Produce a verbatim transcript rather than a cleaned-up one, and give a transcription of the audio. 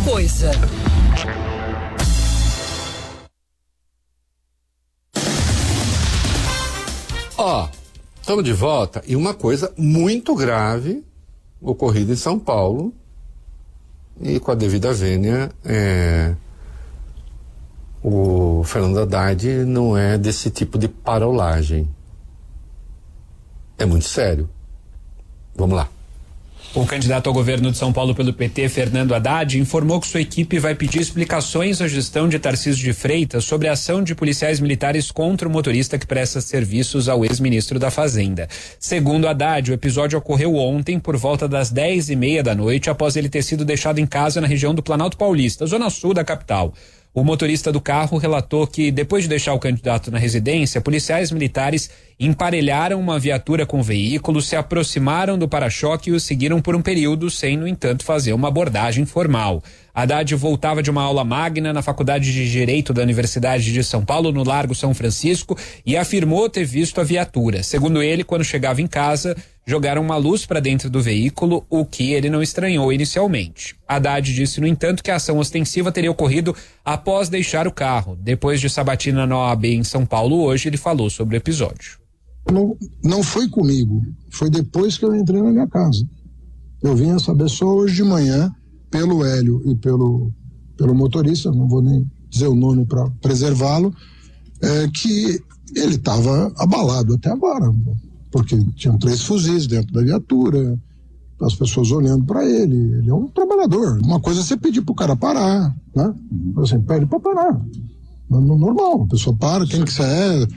coisa. Ó, oh, estamos de volta e uma coisa muito grave ocorrida em São Paulo e com a devida vênia, é, o Fernando Haddad não é desse tipo de parolagem. É muito sério. Vamos lá. O candidato ao governo de São Paulo pelo P T, Fernando Haddad, informou que sua equipe vai pedir explicações à gestão de Tarcísio de Freitas sobre a ação de policiais militares contra o motorista que presta serviços ao ex-ministro da Fazenda. Segundo Haddad, o episódio ocorreu ontem por volta das dez e meia da noite, após ele ter sido deixado em casa na região do Planalto Paulista, zona sul da capital. O motorista do carro relatou que, depois de deixar o candidato na residência, policiais militares emparelharam uma viatura com o veículo, se aproximaram do para-choque e o seguiram por um período, sem, no entanto, fazer uma abordagem formal. Haddad voltava de uma aula magna na Faculdade de Direito da Universidade de São Paulo, no Largo São Francisco, e afirmou ter visto a viatura. Segundo ele, quando chegava em casa, jogaram uma luz para dentro do veículo, o que ele não estranhou inicialmente. Haddad disse, no entanto, que a ação ostensiva teria ocorrido após deixar o carro. Depois de sabatina na O A B em São Paulo hoje, ele falou sobre o episódio. Não, não foi comigo, foi depois que eu entrei na minha casa. Eu vim a saber só hoje de manhã, pelo Hélio e pelo, pelo motorista, não vou nem dizer o nome para preservá-lo, é, que ele estava abalado até agora, porque tinham três fuzis dentro da viatura, as pessoas olhando para ele. Ele é um trabalhador. Uma coisa é você pedir pro cara parar, né? Assim, pede para parar. Normal, a pessoa para, quem que você é?